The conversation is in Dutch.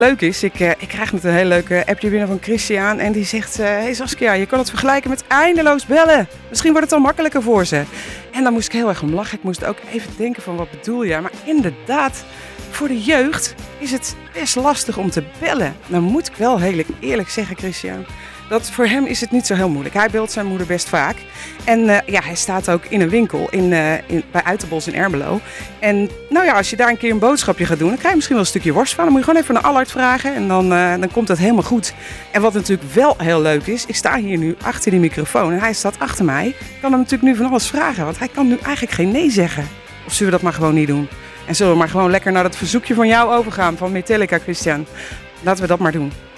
Leuk is, ik krijg net een heel leuk appje binnen van Christian en die zegt... Hey Saskia, je kan het vergelijken met eindeloos bellen. Misschien wordt het dan makkelijker voor ze. En dan moest ik heel erg om lachen. Ik moest ook even denken van wat bedoel je? Maar inderdaad, voor de jeugd is het best lastig om te bellen. Nou moet ik wel heel eerlijk zeggen, Christian... dat voor hem is het niet zo heel moeilijk. Hij belt zijn moeder best vaak. En hij staat ook in een winkel bij Uiterbos in Ermelo. En nou ja, als je daar een keer een boodschapje gaat doen... dan krijg je misschien wel een stukje worst van. Dan moet je gewoon even naar Allard vragen en dan komt dat helemaal goed. En wat natuurlijk wel heel leuk is... ik sta hier nu achter die microfoon en hij staat achter mij. Ik kan hem natuurlijk nu van alles vragen, want hij kan nu eigenlijk geen nee zeggen. Of zullen we dat maar gewoon niet doen? En zullen we maar gewoon lekker naar dat verzoekje van jou overgaan, van Metallica, Christian? Laten we dat maar doen.